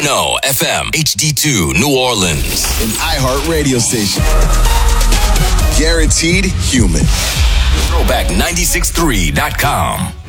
FM HD2 New Orleans. An iHeart radio station. Guaranteed human. Throwback963.com.